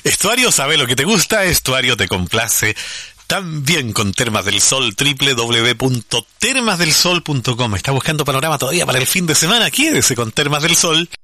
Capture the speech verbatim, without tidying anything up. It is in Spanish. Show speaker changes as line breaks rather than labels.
Estuario sabe lo que te gusta, Estuario te complace. También con Termas del Sol, doble u doble u doble u punto termas del sol punto com. ¿Está buscando panorama todavía para el fin de semana? Quédese con Termas del Sol.